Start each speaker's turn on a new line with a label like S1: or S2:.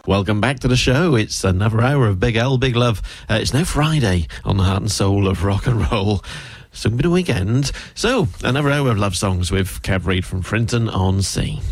S1: Welcome back to the show. It's another hour of Big L, Big Love. It's now Friday on the heart and soul of rock and roll. Soon be the weekend. So, another hour of love songs with Kev Reid from Frinton on Sea.